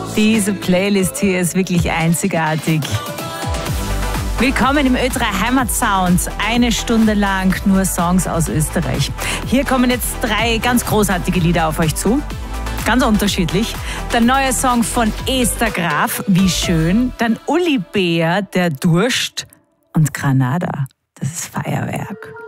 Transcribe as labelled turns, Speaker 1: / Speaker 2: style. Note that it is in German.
Speaker 1: Diese Playlist hier ist wirklich einzigartig. Willkommen im Ö3 Heimatsound. Eine Stunde lang nur Songs aus Österreich. Hier kommen jetzt 3 ganz großartige Lieder auf euch zu. Ganz unterschiedlich. Der neue Song von Esther Graf, Wie schön. Dann Uli Bär, Der Durst. Und Granada, das ist Feuerwerk.